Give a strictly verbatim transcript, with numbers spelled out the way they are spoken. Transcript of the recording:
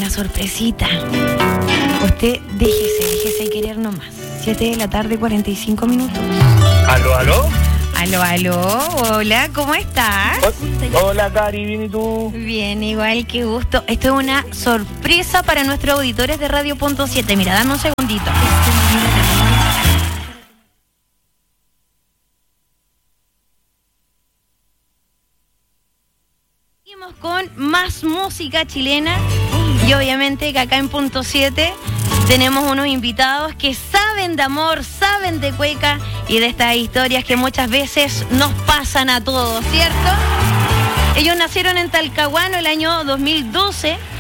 una sorpresita. Usted déjese, déjese querer nomás. siete de la tarde, cuarenta y cinco minutos. ¿Aló, aló? Aló, aló, hola, ¿cómo estás? Hola, Cari, ¿bien y tú? Bien, igual, qué gusto. Esto es una sorpresa para nuestros auditores de Radio Punto siete. Mira, dame un segundito. Seguimos con más música chilena y obviamente que acá en Punto siete tenemos unos invitados que saben de amor, saben de cueca y de estas historias que muchas veces nos pasan a todos, ¿cierto? Ellos nacieron en Talcahuano el año dos mil doce